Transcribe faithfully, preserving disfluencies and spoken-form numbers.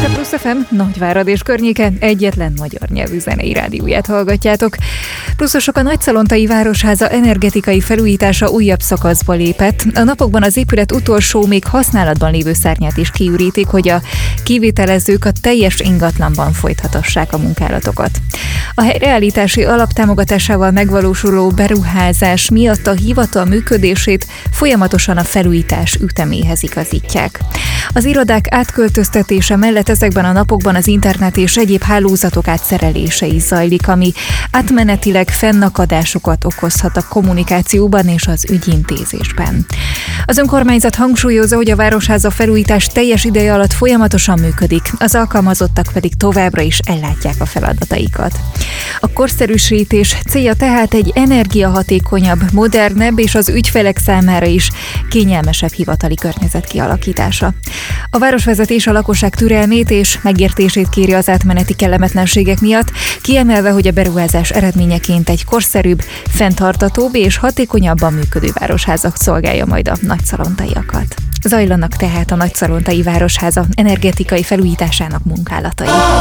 a Plusz ef em Nagyvárad és környéke egyetlen magyar nyelvű zenei rádióját hallgatjátok. Pluszosok, a Nagyszalontai Városháza energetikai felújítása újabb szakaszba lépett. A napokban az épület utolsó, még használatban lévő szárnyát is kiürítik, hogy a kivitelezők a teljes ingatlanban folytathassák a munkálatokat. A helyreállítási alap támogatásával megvalósuló beruházás miatt a hivatal működését folyamatosan a felújítás üteméhez igazítják. Az irodák átköltöztetése mellett ezekben a napokban az internet és egyéb hálózatok átszerelése is zajlik, ami átmenetileg fennakadásokat okozhat a kommunikációban és az ügyintézésben. Az önkormányzat hangsúlyozza, hogy a Városháza felújítás teljes ideje alatt folyamatosan működik, az alkalmazottak pedig továbbra is ellátják a feladataikat. A korszerűsítés célja tehát egy energiahatékonyabb, modernebb és az ügyfelek számára is kényelmesebb hivatali környezet kialakítása. A városvezetés a lakosság türelmét és megértését kéri az átmeneti kellemetlenségek miatt, kiemelve, hogy a beruházás eredményeként egy korszerűbb, fenntarthatóbb és hatékonyabban működő városháza szolgálja majd a nagyszalontaiakat. Zajlanak tehát a Nagyszalontai Városháza energetikai felújításának munkálatai.